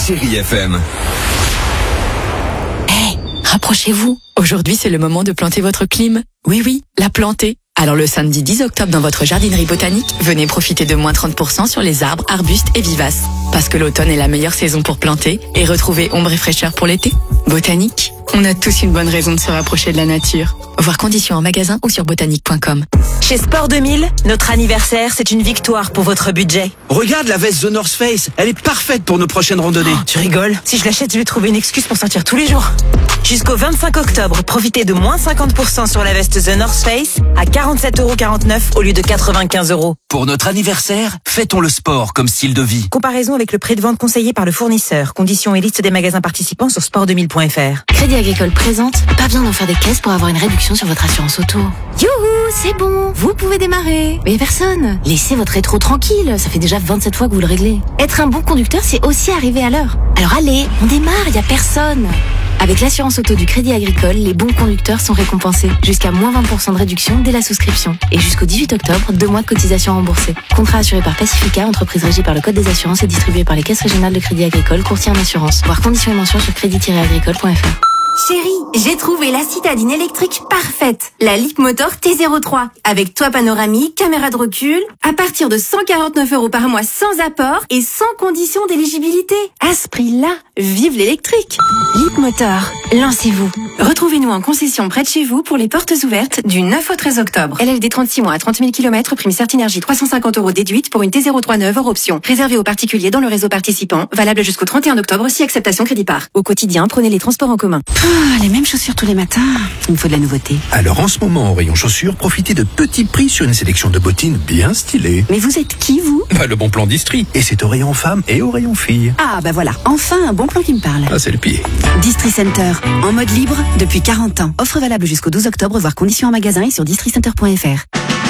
Chérie FM. Hey, rapprochez-vous. Aujourd'hui, c'est le moment de planter votre clim. Oui, la planter. Alors le samedi 10 octobre dans votre jardinerie botanique, venez profiter de moins 30% sur les arbres, arbustes et vivaces. Parce que l'automne est la meilleure saison pour planter et retrouver ombre et fraîcheur pour l'été. Botanique, on a tous une bonne raison de se rapprocher de la nature. Voir conditions en magasin ou sur botanique.com. Chez Sport 2000, notre anniversaire, c'est une victoire pour votre budget. Regarde la veste The North Face, elle est parfaite pour nos prochaines randonnées. Oh, tu rigoles? Si je l'achète, je vais trouver une excuse pour sortir tous les jours. Jusqu'au 25 octobre, profitez de moins 50% sur la veste The North Face à 47,49€ au lieu de 95€. Pour notre anniversaire, fêtons le sport comme style de vie. Comparaison avec le prix de vente conseillé par le fournisseur. Conditions et liste des magasins participants sur sport2000.fr. Crédit Agricole présente, pas besoin d'en faire des caisses pour avoir une réduction sur votre assurance auto. Youhou, c'est bon, vous pouvez démarrer. Mais personne. Laissez votre rétro tranquille, ça fait déjà 27 fois que vous le réglez. Être un bon conducteur, c'est aussi arriver à l'heure. Alors allez, on démarre, y a personne. Avec l'assurance auto du Crédit Agricole, les bons conducteurs sont récompensés. Jusqu'à moins 20% de réduction dès la souscription. Et jusqu'au 18 octobre, 2 mois de cotisation remboursée. Contrat assuré par Pacifica, entreprise régie par le Code des assurances et distribué par les caisses régionales de Crédit Agricole, courtier en assurance. Voir conditions et mentions sur crédit-agricole.fr. Chérie, j'ai trouvé la citadine électrique parfaite. La Leapmotor T03. Avec toit panoramique, caméra de recul, à partir de 149€ par mois sans apport et sans condition d'éligibilité. À ce prix-là, vive l'électrique. Leapmotor, lancez-vous. Retrouvez-nous en concession près de chez vous pour les portes ouvertes du 9 au 13 octobre. LLD 36 mois à 30 000 km, prime Certinergie 350€ déduite pour une T03 neuve hors option. Réservé aux particuliers dans le réseau participant. Valable jusqu'au 31 octobre si acceptation crédit par. Au quotidien, prenez les transports en commun. Les mêmes chaussures tous les matins. Il me faut de la nouveauté. Alors en ce moment, au rayon chaussures, profitez de petits prix sur une sélection de bottines bien stylées. Mais vous êtes qui, vous? Le bon plan d'Istri. Et c'est au rayon femmes et au rayon filles. Ah, voilà. Enfin, un bon plan qui me parle. Ah, c'est le pied. Distri Center. En mode libre depuis 40 ans. Offre valable jusqu'au 12 octobre, voir conditions en magasin et sur districenter.fr.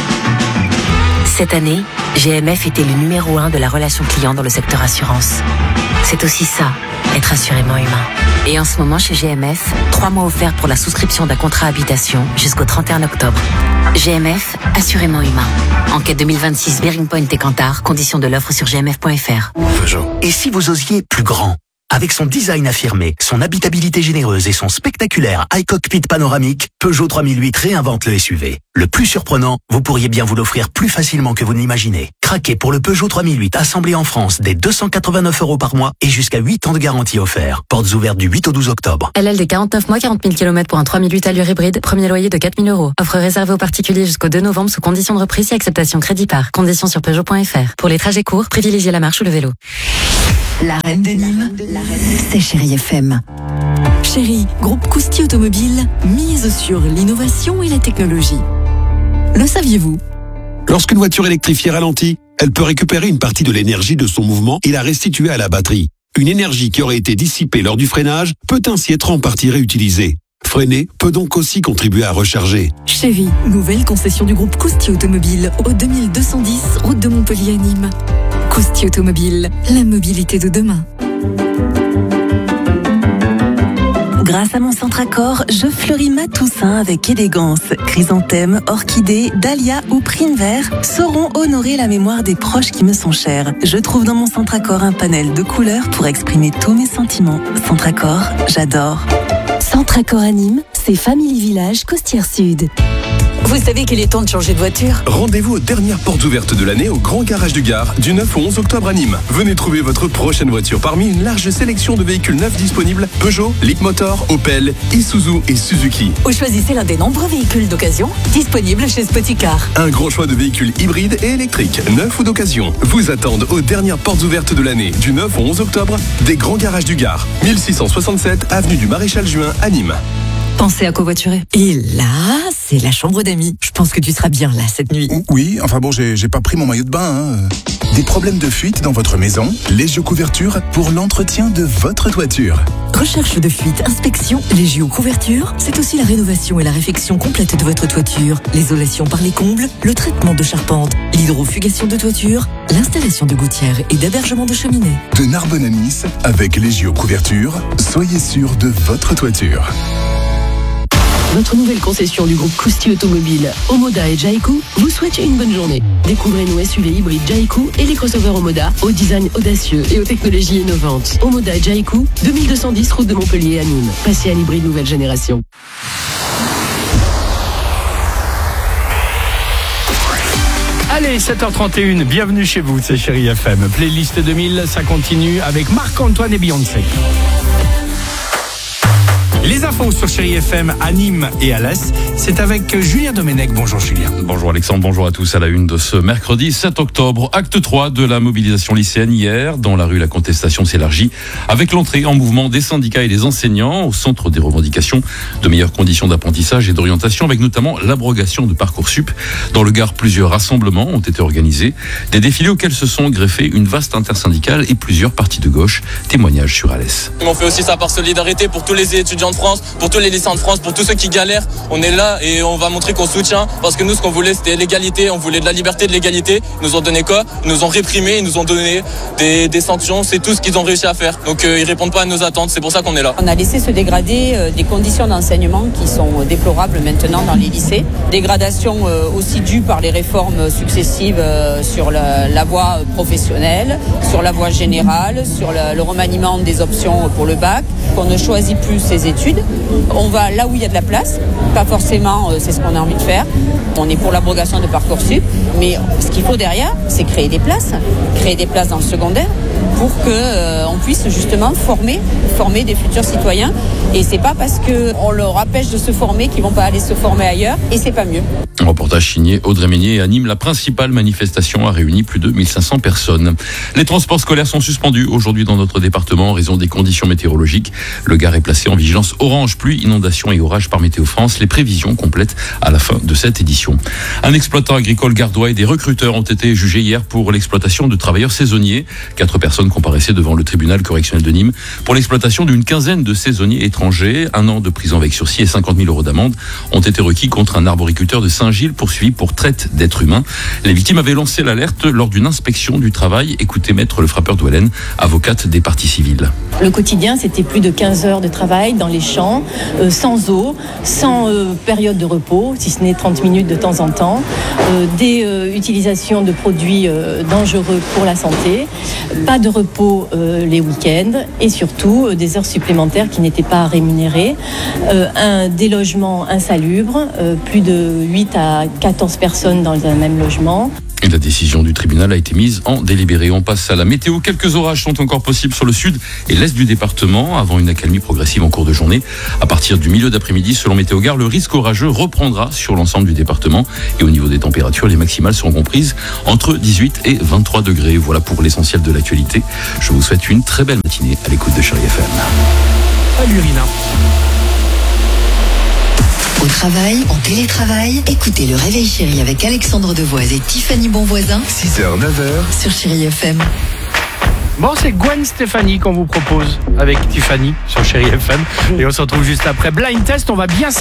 Cette année, GMF était le numéro 1 de la relation client dans le secteur assurance. C'est aussi ça, être assurément humain. Et en ce moment, chez GMF, 3 mois offerts pour la souscription d'un contrat habitation jusqu'au 31 octobre. GMF, assurément humain. Enquête 2026, Bearing Point et Kantar. Conditions de l'offre sur gmf.fr. Et si vous osiez plus grand? Avec son design affirmé, son habitabilité généreuse et son spectaculaire iCockpit panoramique, Peugeot 3008 réinvente le SUV. Le plus surprenant, vous pourriez bien vous l'offrir plus facilement que vous ne l'imaginez. Craquez pour le Peugeot 3008 assemblé en France dès 289€ par mois et jusqu'à 8 ans de garantie offert. Portes ouvertes du 8 au 12 octobre. LLD 49 mois, 40 000 km pour un 3008 allure hybride. Premier loyer de 4 000€. Offre réservée aux particuliers jusqu'au 2 novembre sous condition de reprise et acceptation crédit par. Conditions sur Peugeot.fr. Pour les trajets courts, privilégiez la marche ou le vélo. La reine des Nîmes, c'est Chérie FM. Chérie, groupe Cousty Automobile, mise sur l'innovation et la technologie. Le saviez-vous? Lorsqu'une voiture électrifiée ralentit, elle peut récupérer une partie de l'énergie de son mouvement et la restituer à la batterie. Une énergie qui aurait été dissipée lors du freinage peut ainsi être en partie réutilisée. Freiner peut donc aussi contribuer à recharger. Chérie, nouvelle concession du groupe Cousty Automobile au 2210 route de Montpellier à Nîmes. Cousty Automobile, la mobilité de demain. Grâce à mon centre Accor, je fleuris ma Toussaint avec élégance. Chrysanthèmes, orchidées, dahlias ou prime vert sauront honorer la mémoire des proches qui me sont chers. Je trouve dans mon centre Accor un panel de couleurs pour exprimer tous mes sentiments. Centre Accor, j'adore. Centre Accor à Nîmes, c'est Family Village Costière Sud. Vous savez qu'il est temps de changer de voiture? Rendez-vous aux dernières portes ouvertes de l'année au Grand Garage du Gard du 9 au 11 octobre à Nîmes. Venez trouver votre prochaine voiture parmi une large sélection de véhicules neufs disponibles: Peugeot, Leapmotor, Opel, Isuzu et Suzuki. Ou choisissez l'un des nombreux véhicules d'occasion disponibles chez Spoticar. Un grand choix de véhicules hybrides et électriques, neufs ou d'occasion, vous attendent aux dernières portes ouvertes de l'année du 9 au 11 octobre des Grands Garages du Gard, 1667 avenue du Maréchal Juin à Nîmes. Pensez à covoiturer. Et là, c'est la chambre d'amis. Je pense que tu seras bien là cette nuit. Oui, enfin bon, j'ai pas pris mon maillot de bain. Des problèmes de fuite dans votre maison? Légio Couverture pour l'entretien de votre toiture. Recherche de fuite, inspection, Légio Couverture, c'est aussi la rénovation et la réfection complète de votre toiture, l'isolation par les combles, le traitement de charpente, l'hydrofugation de toiture, l'installation de gouttières et d'hébergement de cheminée. De Narbonne à Nice, avec Légio Couverture, soyez sûr de votre toiture. Votre nouvelle concession du groupe Crousti Automobile, Omoda et Jaikou vous souhaite une bonne journée. Découvrez nos SUV hybrides Jaikou et les crossovers Omoda au design audacieux et aux technologies innovantes. Omoda et Jaikou, 2210 route de Montpellier à Nîmes. Passez à l'hybride nouvelle génération. Allez, 7h31, bienvenue chez vous, c'est Chérie FM. Playlist 2000, ça continue avec Marc-Antoine et Beyoncé. Les infos sur Chérie FM à Nîmes et à l'Est, c'est avec Julien Domenech. Bonjour Julien. Bonjour Alexandre, bonjour à tous. À la une de ce mercredi 7 octobre, acte 3 de la mobilisation lycéenne hier. Dans la rue, la contestation s'élargit avec l'entrée en mouvement des syndicats et des enseignants au centre des revendications de meilleures conditions d'apprentissage et d'orientation, avec notamment l'abrogation de Parcoursup. Dans le Gard, plusieurs rassemblements ont été organisés, des défilés auxquels se sont greffés une vaste intersyndicale et plusieurs partis de gauche. Témoignage sur Alès. On fait aussi ça par solidarité pour tous les étudiants de France, pour tous les lycéens de France, pour tous ceux qui galèrent. On est là et on va montrer qu'on soutient, parce que nous, ce qu'on voulait, c'était l'égalité, on voulait de la liberté, de l'égalité. Ils nous ont donné quoi? Ils nous ont réprimés, ils nous ont donné des sanctions, c'est tout ce qu'ils ont réussi à faire. Donc ils répondent pas à nos attentes, c'est pour ça qu'on est là. On a laissé se dégrader des conditions d'enseignement qui sont déplorables maintenant dans les lycées. Dégradation aussi due par les réformes successives sur la voie professionnelle, sur la voie générale, sur le remaniement des options pour le bac. On ne choisit plus ses études, on va là où il y a de la place, pas forcément c'est ce qu'on a envie de faire. On est pour l'abrogation de Parcoursup, mais ce qu'il faut derrière, c'est créer des places dans le secondaire pour qu'on puisse justement former des futurs citoyens. Et c'est pas parce qu'on leur empêche de se former qu'ils vont pas aller se former ailleurs, et c'est pas mieux. Un reportage signé Audrey Meunier. À Nîmes, la principale manifestation a réuni plus de 1500 personnes. Les transports scolaires sont suspendus aujourd'hui dans notre département en raison des conditions météorologiques. Le Gard est placé en vigilance orange, pluie, inondation et orage par Météo France. Les prévisions complètes à la fin de cette édition. Un exploitant agricole gardois et des recruteurs ont été jugés hier pour l'exploitation de travailleurs saisonniers. 4 personnes comparaissaient devant le tribunal correctionnel de Nîmes pour l'exploitation d'une quinzaine de saisonniers étrangers. 1 an de prison avec sursis et 50 000 € d'amende ont été requis contre un arboriculteur de Saint-Gilles poursuivi pour traite d'êtres humains. Les victimes avaient lancé l'alerte lors d'une inspection du travail. Écoutez Maître Le Frappeur Douellen, avocate des parties civiles. Le quotidien, c'était plus de 15 heures de travail dans les champs, sans eau, sans période de repos, si ce n'est 30 minutes de temps en temps, des utilisations de produits dangereux pour la santé, pas de repos les week-ends et surtout des heures supplémentaires qui n'étaient pas rémunérées, un délogement insalubre, plus de 8 à 14 personnes dans un même logement. Et la décision du tribunal a été mise en délibéré. On passe à la météo. Quelques orages sont encore possibles sur le sud et l'est du département avant une accalmie progressive en cours de journée. À partir du milieu d'après-midi, selon Météo Gard, le risque orageux reprendra sur l'ensemble du département. Et au niveau des températures, les maximales seront comprises entre 18 et 23 degrés. Voilà pour l'essentiel de l'actualité. Je vous souhaite une très belle matinée à l'écoute de Chérie FM. Salut Rina. Au travail, en télétravail, écoutez le Réveil Chérie avec Alexandre Devoise et Tiffany Bonvoisin. 6h, 9h. Sur Chérie FM. Bon, c'est Gwen Stefani qu'on vous propose avec Tiffany sur Chérie FM. Et on se retrouve juste après Blind Test. On va bien